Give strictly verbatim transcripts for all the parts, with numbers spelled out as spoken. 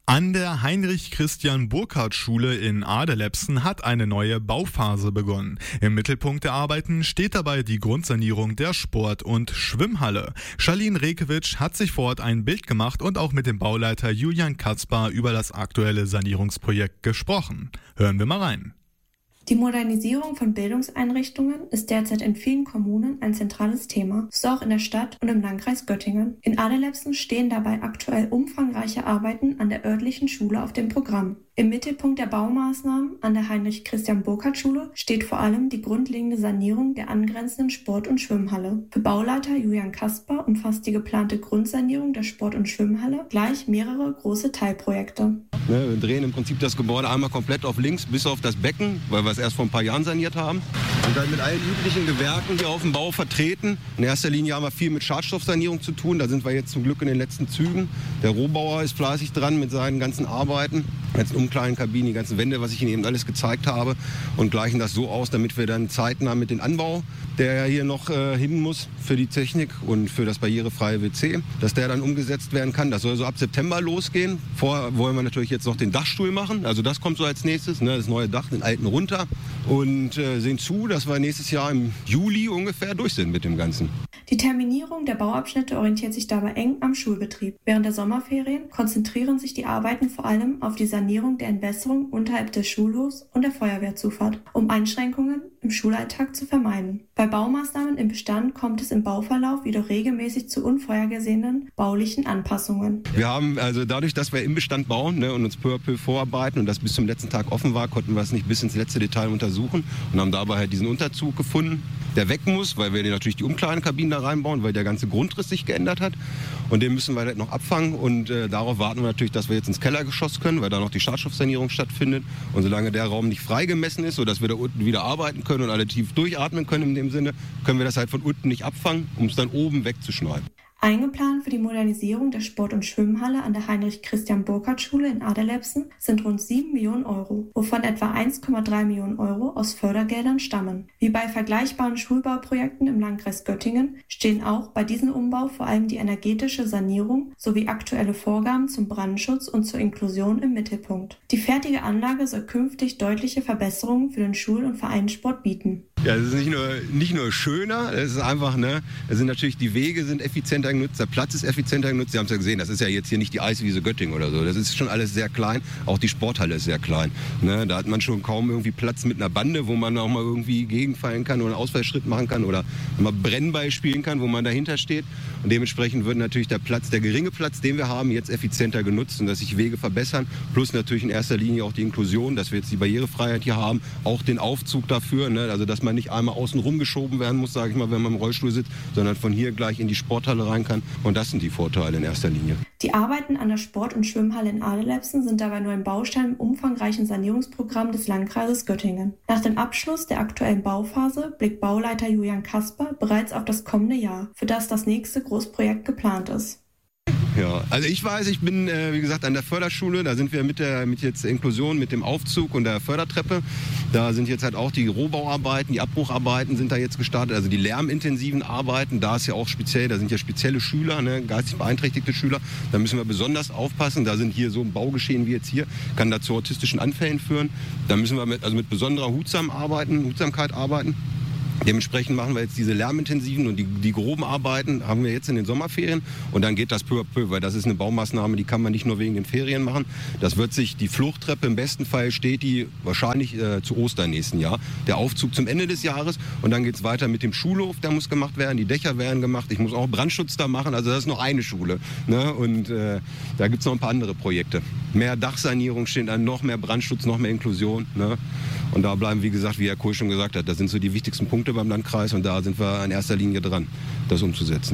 An der Heinrich-Christian-Burkhardt-Schule in Adelepsen hat eine neue Bauphase begonnen. Im Mittelpunkt der Arbeiten steht dabei die Grundsanierung der Sport- und Schwimmhalle. Charlene Rekewitsch hat sich vor Ort ein Bild gemacht und auch mit dem Bauleiter Julian Kaspar über das aktuelle Sanierungsprojekt gesprochen. Hören wir mal rein. Die Modernisierung von Bildungseinrichtungen ist derzeit in vielen Kommunen ein zentrales Thema, so auch in der Stadt und im Landkreis Göttingen. In Adelepsen stehen dabei aktuell umfangreiche Arbeiten an der örtlichen Schule auf dem Programm. Im Mittelpunkt der Baumaßnahmen an der Heinrich-Christian-Burkhardt-Schule steht vor allem die grundlegende Sanierung der angrenzenden Sport- und Schwimmhalle. Für Bauleiter Julian Kaspar umfasst die geplante Grundsanierung der Sport- und Schwimmhalle gleich mehrere große Teilprojekte. Wir drehen im Prinzip das Gebäude einmal komplett auf links bis auf das Becken, weil wir es erst vor ein paar Jahren saniert haben. Und dann mit allen üblichen Gewerken hier auf dem Bau vertreten. In erster Linie haben wir viel mit Schadstoffsanierung zu tun. Da sind wir jetzt zum Glück in den letzten Zügen. Der Rohbauer ist fleißig dran mit seinen ganzen Arbeiten. Ganzen Umkleidenkabinen, die ganzen Wände, was ich Ihnen eben alles gezeigt habe. Und gleichen das so aus, damit wir dann zeitnah mit dem Anbau, der ja hier noch äh, hin muss für die Technik und für das barrierefreie W C, dass der dann umgesetzt werden kann. Das soll so ab September losgehen. Vorher wollen wir natürlich jetzt noch den Dachstuhl machen. Also das kommt so als nächstes, ne, das neue Dach, den alten runter. Und äh, sehen zu, dass wir nächstes Jahr im Juli ungefähr durch sind mit dem Ganzen. Die Terminierung der Bauabschnitte orientiert sich dabei eng am Schulbetrieb. Während der Sommerferien konzentrieren sich die Arbeiten vor allem auf die Sanierung der Entwässerung unterhalb des Schulhofs und der Feuerwehrzufahrt, um Einschränkungen im Schulalltag zu vermeiden. Bei Baumaßnahmen im Bestand kommt es im Bauverlauf jedoch regelmäßig zu unvorhergesehenen baulichen Anpassungen. Wir haben also dadurch, dass wir im Bestand bauen, ne, und uns peu à peu vorarbeiten und das bis zum letzten Tag offen war, konnten wir es nicht bis ins letzte Detail untersuchen und haben dabei halt diesen Unterzug gefunden, der weg muss, weil wir natürlich die Umkleidenkabinen da reinbauen, weil der ganze Grundriss sich geändert hat. Und den müssen wir halt noch abfangen und äh, darauf warten wir natürlich, dass wir jetzt ins Kellergeschoss können, weil da noch die Schadstoffsanierung stattfindet. Und solange der Raum nicht freigemessen ist, sodass wir da unten wieder arbeiten können und alle tief durchatmen können in dem Sinne, können wir das halt von unten nicht abfangen, um es dann oben wegzuschneiden. Eingeplant für die Modernisierung der Sport- und Schwimmhalle an der Heinrich-Christian-Burkhardt-Schule in Adelepsen sind rund sieben Millionen Euro, wovon etwa eins Komma drei Millionen Euro aus Fördergeldern stammen. Wie bei vergleichbaren Schulbauprojekten im Landkreis Göttingen stehen auch bei diesem Umbau vor allem die energetische Sanierung sowie aktuelle Vorgaben zum Brandschutz und zur Inklusion im Mittelpunkt. Die fertige Anlage soll künftig deutliche Verbesserungen für den Schul- und Vereinssport bieten. Ja, es ist nicht nur, nicht nur schöner, es ist einfach, ne, es sind natürlich, die Wege sind effizienter genutzt, der Platz ist effizienter genutzt. Sie haben es ja gesehen, das ist ja jetzt hier nicht die Eiswiese Göttingen oder so. Das ist schon alles sehr klein, auch die Sporthalle ist sehr klein. Ne, da hat man schon kaum irgendwie Platz mit einer Bande, wo man auch mal irgendwie gegenfallen kann oder einen Ausfallschritt machen kann oder mal Brennball spielen kann, wo man dahinter steht. Und dementsprechend wird natürlich der Platz, der geringe Platz, den wir haben, jetzt effizienter genutzt und dass sich Wege verbessern. Plus natürlich in erster Linie auch die Inklusion, dass wir jetzt die Barrierefreiheit hier haben, auch den Aufzug dafür, ne, also dass man nicht einmal außen rumgeschoben werden muss, sage ich mal, wenn man im Rollstuhl sitzt, sondern von hier gleich in die Sporthalle rein kann. Und das sind die Vorteile in erster Linie. Die Arbeiten an der Sport- und Schwimmhalle in Adelepsen sind dabei nur ein Baustein im umfangreichen Sanierungsprogramm des Landkreises Göttingen. Nach dem Abschluss der aktuellen Bauphase blickt Bauleiter Julian Kaspar bereits auf das kommende Jahr, für das das nächste Großprojekt geplant ist. Ja, also ich weiß, ich bin, äh, wie gesagt, an der Förderschule, da sind wir mit der mit jetzt Inklusion, mit dem Aufzug und der Fördertreppe. Da sind jetzt halt auch die Rohbauarbeiten, die Abbrucharbeiten sind da jetzt gestartet, also die lärmintensiven Arbeiten, da ist ja auch speziell, da sind ja spezielle Schüler, ne, geistig beeinträchtigte Schüler, da müssen wir besonders aufpassen, da sind hier so ein Baugeschehen wie jetzt hier, kann da zu autistischen Anfällen führen, da müssen wir mit, also mit besonderer Hutsam arbeiten, Hutsamkeit arbeiten. Dementsprechend machen wir jetzt diese lärmintensiven und die, die groben Arbeiten haben wir jetzt in den Sommerferien und dann geht das peu à peu, weil das ist eine Baumaßnahme, die kann man nicht nur wegen den Ferien machen. Das wird sich, die Fluchttreppe im besten Fall steht die wahrscheinlich äh, zu Ostern nächsten Jahr. Der Aufzug zum Ende des Jahres und dann geht es weiter mit dem Schulhof, der muss gemacht werden, die Dächer werden gemacht, ich muss auch Brandschutz da machen, also das ist noch eine Schule. Ne? Und äh, da gibt es noch ein paar andere Projekte. Mehr Dachsanierung steht an, noch mehr Brandschutz, noch mehr Inklusion. Ne? Und da bleiben, wie gesagt, wie Herr Kohl schon gesagt hat, das sind so die wichtigsten Punkte beim Landkreis und da sind wir in erster Linie dran, das umzusetzen.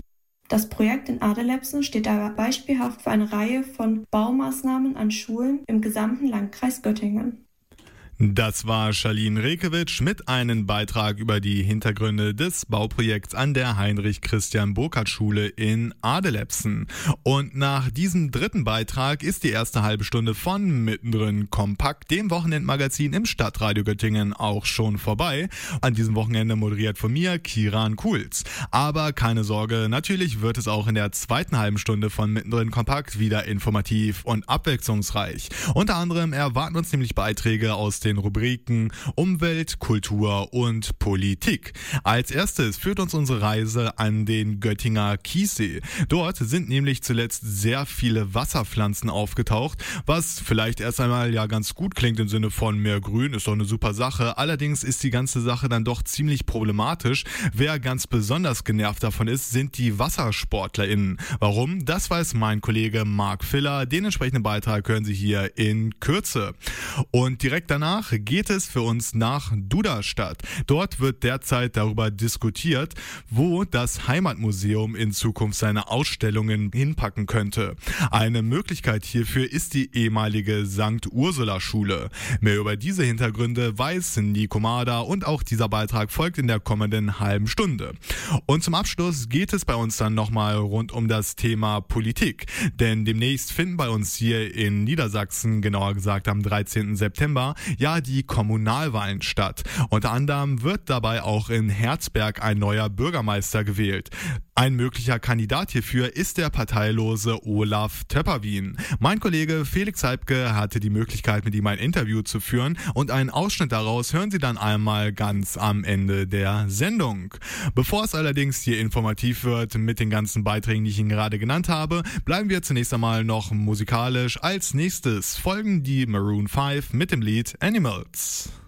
Das Projekt in Adelepsen steht dabei beispielhaft für eine Reihe von Baumaßnahmen an Schulen im gesamten Landkreis Göttingen. Das war Charlene Rekewitsch mit einem Beitrag über die Hintergründe des Bauprojekts an der Heinrich-Christian-Burkhardt-Schule in Adelepsen. Und nach diesem dritten Beitrag ist die erste halbe Stunde von Mittendrin Kompakt, dem Wochenendmagazin im Stadtradio Göttingen, auch schon vorbei. An diesem Wochenende moderiert von mir Kiran Kuhls. Aber keine Sorge, natürlich wird es auch in der zweiten halben Stunde von Mittendrin Kompakt wieder informativ und abwechslungsreich. Unter anderem erwarten uns nämlich Beiträge aus den Rubriken Umwelt, Kultur und Politik. Als erstes führt uns unsere Reise an den Göttinger Kiessee. Dort sind nämlich zuletzt sehr viele Wasserpflanzen aufgetaucht, was vielleicht erst einmal ja ganz gut klingt im Sinne von mehr Grün, ist doch eine super Sache. Allerdings ist die ganze Sache dann doch ziemlich problematisch. Wer ganz besonders genervt davon ist, sind die WassersportlerInnen. Warum? Das weiß mein Kollege Marc Filler. Den entsprechenden Beitrag hören Sie hier in Kürze. Und direkt danach geht es für uns nach Duderstadt. Dort wird derzeit darüber diskutiert, wo das Heimatmuseum in Zukunft seine Ausstellungen hinpacken könnte. Eine Möglichkeit hierfür ist die ehemalige Sankt Ursula Schule. Mehr über diese Hintergründe weiß Nico Mader und auch dieser Beitrag folgt in der kommenden halben Stunde. Und zum Abschluss geht es bei uns dann nochmal rund um das Thema Politik. Denn demnächst finden bei uns hier in Niedersachsen, genauer gesagt am dreizehnten September, ja die Kommunalwahlen statt. Unter anderem wird dabei auch in Herzberg ein neuer Bürgermeister gewählt. Ein möglicher Kandidat hierfür ist der parteilose Olaf Töpperwien. Mein Kollege Felix Heibke hatte die Möglichkeit, mit ihm ein Interview zu führen und einen Ausschnitt daraus hören Sie dann einmal ganz am Ende der Sendung. Bevor es allerdings hier informativ wird mit den ganzen Beiträgen, die ich Ihnen gerade genannt habe, bleiben wir zunächst einmal noch musikalisch. Als nächstes folgen die Maroon five mit dem Lied Animals.